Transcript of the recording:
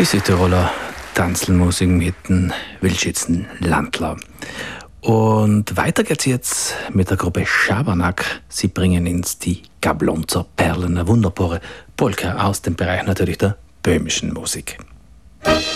Die Südtiroler Tanzelmusik mit dem Wildschützen Landler. Und weiter geht's jetzt mit der Gruppe Schabernack. Sie bringen uns die Gablonzer Perlen, eine wunderbare Polka aus dem Bereich natürlich der böhmischen Musik.